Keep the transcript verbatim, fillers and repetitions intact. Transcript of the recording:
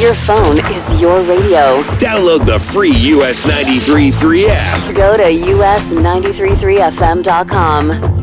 Your phone is your radio. Download the free U S ninety-three point three app. Go to U S nine three three F M dot com.